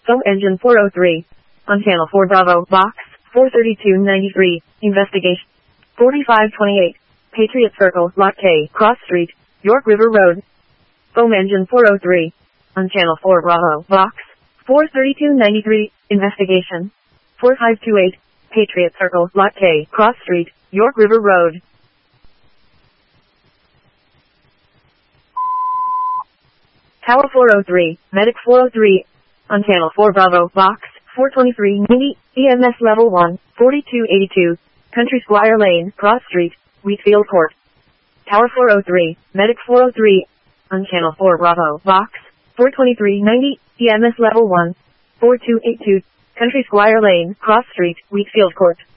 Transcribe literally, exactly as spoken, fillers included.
Foam engine four oh three. On channel four Bravo, box four thirty-two ninety-three, investigation. forty-five twenty-eight, Patriot Circle, Lot K, Cross Street, York River Road. Foam engine four oh three. On channel four Bravo, box four thirty-two ninety-three, investigation. forty-five twenty-eight, Patriot Circle, Lot K, Cross Street, York River Road. Tower four oh three, Medic four oh three. On channel four Bravo, box four twenty-three ninety, E M S level one, forty-two eighty-two, Country Squire Lane, Cross Street, Wheatfield Court. Tower four oh three, Medic four oh three. On channel four Bravo, box four twenty-three ninety, E M S level one, forty-two eighty-two, Country Squire Lane, Cross Street, Wheatfield Court.